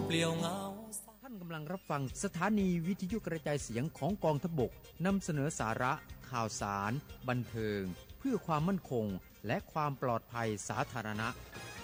เปลี่ยวเงาท่านกำลังรับฟังสถานีวิทยุกระจายเสียงของกองทพบกนำเสนอสาระข่าวสารบันเทิงเพื่อความมั่นคงและความปลอดภัยสาธารณะ